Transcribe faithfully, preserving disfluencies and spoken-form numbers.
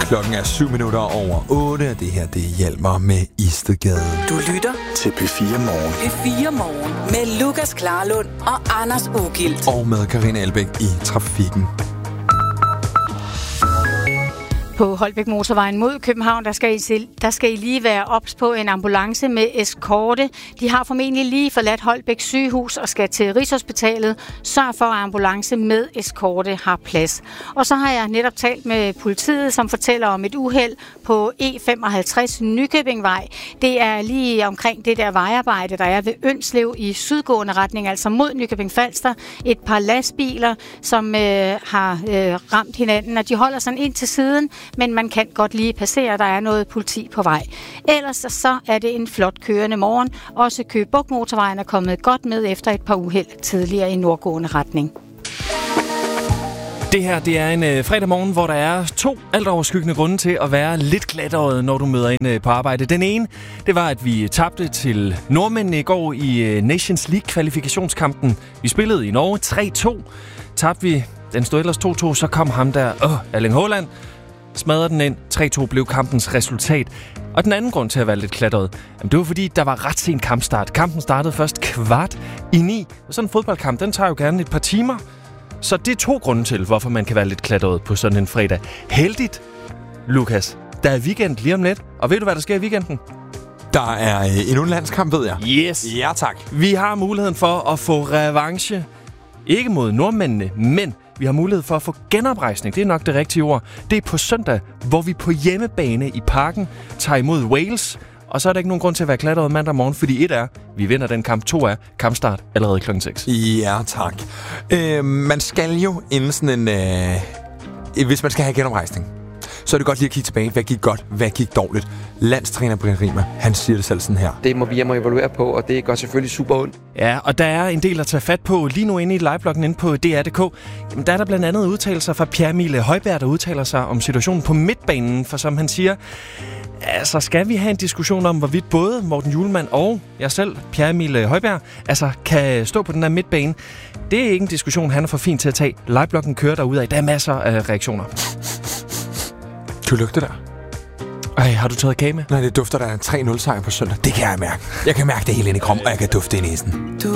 Klokken er syv minutter over otte, og det her, det Hjalmar med Istedgade. Du lytter til P fire Morgen. P fire Morgen med Lukas Klarlund og Anders Ugilt. Og med Karina Elbæk i trafikken. På Holbæk Motorvejen mod København, der skal, I, der skal I lige være ops på en ambulance med eskorte. De har formentlig lige forladt Holbæk sygehus og skal til Rigshospitalet. Sørg for, at ambulance med eskorte har plads. Og så har jeg netop talt med politiet, som fortæller om et uheld på E femoghalvtreds Nykøbingvej. Det er lige omkring det der vejarbejde, der er ved Ønslev i sydgående retning, altså mod Nykøbing Falster. Et par lastbiler, som øh, har øh, ramt hinanden, og de holder sådan ind til siden, men man kan godt lige passere, der er noget politi på vej. Ellers så er det en flot kørende morgen. Også Køge Bugt Motorvejen er kommet godt med efter et par uheld tidligere i nordgående retning. Det her, det er en øh, fredag morgen, hvor der er to altoverskyggende grunde til at være lidt glatøjet, når du møder ind øh, på arbejde. Den ene, det var, at vi tabte til nordmændene i går i øh, Nations League-kvalifikationskampen. Vi spillede i Norge tre to. Tabte vi, den stod ellers to to, så kom ham der, åh, Erling Haaland, smadrede den ind. tre to blev kampens resultat. Og den anden grund til at være lidt klatret, jamen det var fordi, der var ret sen kampstart. Kampen startede først kvart i ni. Og sådan en fodboldkamp, den tager jo gerne et par timer. Så det er to grunde til, hvorfor man kan være lidt klatret på sådan en fredag. Heldigt, Lukas, der er weekend lige om lidt. Og ved du, hvad der sker i weekenden? Der er øh, endnu en landskamp, ved jeg. Yes. Ja, tak. Vi har muligheden for at få revanche. Ikke mod nordmændene, men vi har mulighed for at få genoprejsning. Det er nok det rigtige ord. Det er på søndag, hvor vi på hjemmebane i Parken tager imod Wales. Og så er der ikke nogen grund til at være klatret mandag morgen, fordi et er, vi vinder den kamp, to er, kampstart allerede klokken seks. Ja, tak. Øh, man skal jo inden sådan en... Øh, hvis man skal have genoprejsning, så er det godt lige at kigge tilbage. Hvad gik godt? Hvad gik dårligt? Landstræner Brian Riemer, han siger det selv sådan her. Det må vi hjem og evaluere på, og det går selvfølgelig super ondt. Ja, og der er en del at tage fat på lige nu inde i livebloggen inde på D R punktum d k. Jamen, der er der blandt andet udtalelser fra Pierre-Emile Højbjerg, der udtaler sig om situationen på midtbanen. For som han siger, altså skal vi have en diskussion om, hvorvidt både Morten Hjulmand og jeg selv, Pierre-Emile Højbjerg, altså kan stå på den der midtbane. Det er ikke en diskussion, han er for fin til at tage. Livebloggen kører derudad. Der er masser af reaktioner. Kan du lugte der? Ej, har du taget kage med? Nej, det dufter der en tre nul sejr på søndag. Det kan jeg mærke. Jeg kan mærke det hele ind i kroppen, og jeg kan dufte det i næsen. Du